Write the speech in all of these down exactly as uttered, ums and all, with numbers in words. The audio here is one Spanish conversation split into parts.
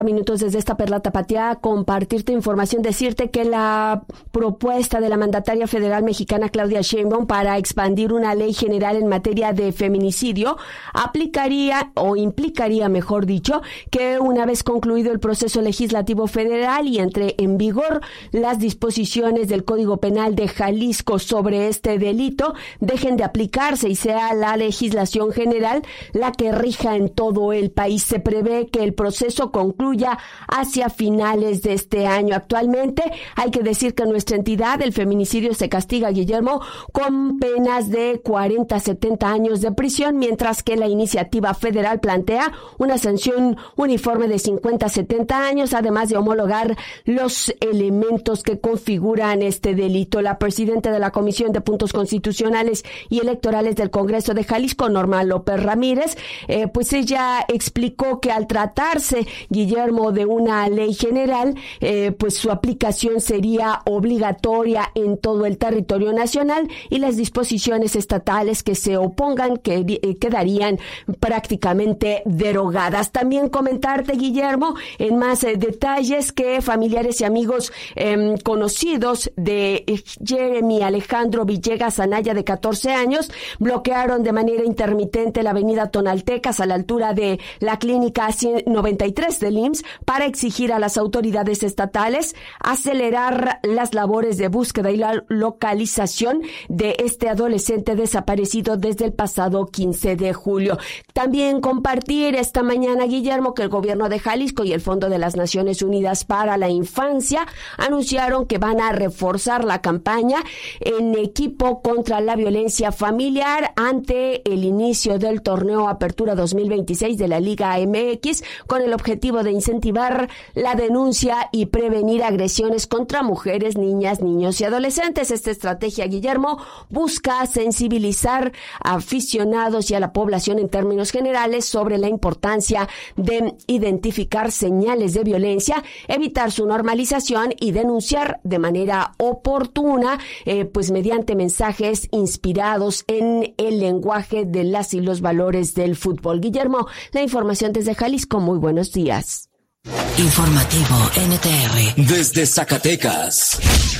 Minutos desde esta Perla Tapatía, compartirte información, decirte que la propuesta de la mandataria federal mexicana Claudia Sheinbaum para expandir una ley general en materia de feminicidio aplicaría o implicaría, mejor dicho, que una vez concluido el proceso legislativo federal y entre en vigor las disposiciones del Código Penal de Jalisco sobre este delito, dejen de aplicarse y sea la legislación general la que rija en todo el país. Se prevé que el proceso concluya hacia finales de este año. Actualmente hay que decir que en nuestra entidad el feminicidio se castiga, Guillermo, con penas de cuarenta a setenta años de prisión, mientras que la iniciativa federal plantea una sanción uniforme de cincuenta a setenta años, además de homologar los elementos que configuran este delito. La presidenta de la Comisión de Puntos Constitucionales y Electorales del Congreso de Jalisco, Norma López Ramírez, eh, pues ella explicó que al tratarse, Guillermo, de una ley general, eh, pues su aplicación sería obligatoria en todo el territorio nacional y las disposiciones estatales que se opongan que, eh, quedarían prácticamente derogadas. También comentarte, Guillermo, en más eh, detalles, que familiares y amigos eh, conocidos de Jeremy Alejandro Villegas Anaya, de catorce años, bloquearon de manera intermitente la avenida Tonaltecas a la altura de la clínica noventa y tres del I M S S para exigir a las autoridades estatales acelerar las labores de búsqueda y la localización de este adolescente desaparecido desde el pasado quince de julio. También compartir esta mañana, Guillermo, que el gobierno de Jalisco y el Fondo de las Naciones Unidas para la Infancia anunciaron que van a reforzar la campaña en equipo contra la violencia familiar ante el inicio del torneo Apertura dos mil veintiséis de la Liga M X, con el objetivo de incentivar la denuncia y prevenir agresiones contra mujeres, niñas, niños y adolescentes. Esta estrategia, Guillermo, busca sensibilizar a aficionados y a la población en términos generales sobre la importancia de identificar señales de violencia, evitar su normalización y denunciar de manera oportuna, eh, pues mediante mensajes inspirados en el lenguaje de las y los valores del fútbol. Guillermo, la información desde Jalisco. Muy buenos días. Informativo N T R desde Zacatecas.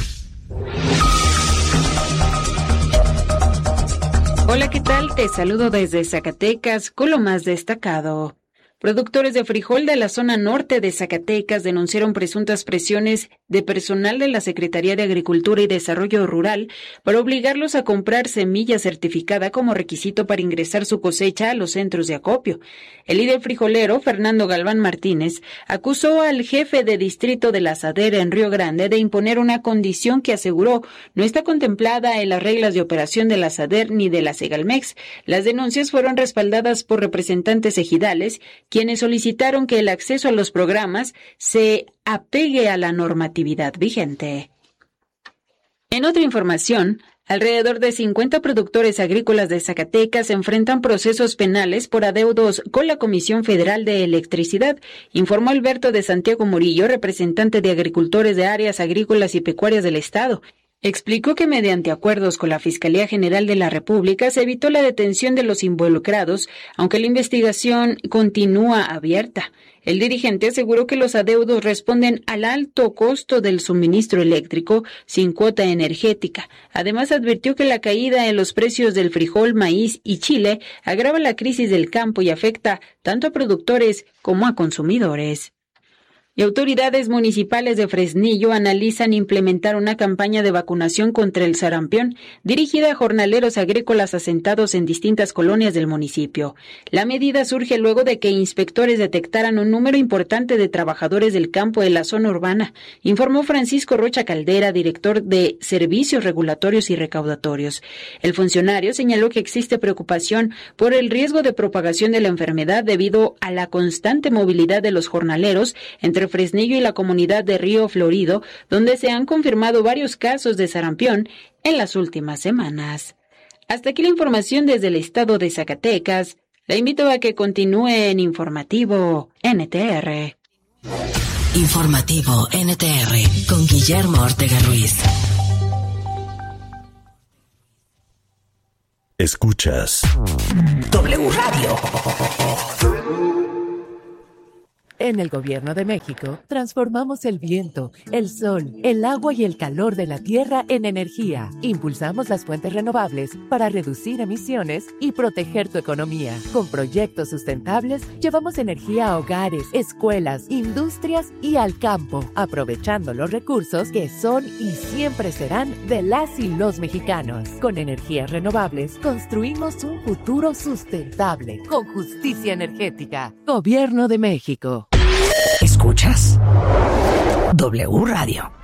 Hola, ¿qué tal? Te saludo desde Zacatecas con lo más destacado. Productores de frijol de la zona norte de Zacatecas denunciaron presuntas presiones de personal de la Secretaría de Agricultura y Desarrollo Rural para obligarlos a comprar semilla certificada como requisito para ingresar su cosecha a los centros de acopio. El líder frijolero, Fernando Galván Martínez, acusó al jefe de distrito de la SADER en Río Grande de imponer una condición que aseguró no está contemplada en las reglas de operación de la SADER ni de la Segalmex. Las denuncias fueron respaldadas por representantes ejidales, quienes solicitaron que el acceso a los programas se apegue a la normatividad vigente. En otra información, alrededor de cincuenta productores agrícolas de Zacatecas enfrentan procesos penales por adeudos con la Comisión Federal de Electricidad, informó Alberto de Santiago Murillo, representante de agricultores de áreas agrícolas y pecuarias del Estado. Explicó que mediante acuerdos con la Fiscalía General de la República se evitó la detención de los involucrados, aunque la investigación continúa abierta. El dirigente aseguró que los adeudos responden al alto costo del suministro eléctrico sin cuota energética. Además, advirtió que la caída en los precios del frijol, maíz y chile agrava la crisis del campo y afecta tanto a productores como a consumidores. Y autoridades municipales de Fresnillo analizan implementar una campaña de vacunación contra el sarampión dirigida a jornaleros agrícolas asentados en distintas colonias del municipio. La medida surge luego de que inspectores detectaran un número importante de trabajadores del campo de la zona urbana, informó Francisco Rocha Caldera, director de Servicios Regulatorios y Recaudatorios. El funcionario señaló que existe preocupación por el riesgo de propagación de la enfermedad debido a la constante movilidad de los jornaleros entre Fresnillo y la comunidad de Río Florido, donde se han confirmado varios casos de sarampión en las últimas semanas. Hasta aquí la información desde el estado de Zacatecas. La invito a que continúe en Informativo N T R. Informativo N T R con Guillermo Ortega Ruiz. Escuchas W Radio. En el Gobierno de México, transformamos el viento, el sol, el agua y el calor de la tierra en energía. Impulsamos las fuentes renovables para reducir emisiones y proteger tu economía. Con proyectos sustentables, llevamos energía a hogares, escuelas, industrias y al campo, aprovechando los recursos que son y siempre serán de las y los mexicanos. Con energías renovables, construimos un futuro sustentable, con justicia energética. Gobierno de México. ¿Escuchas? W Radio.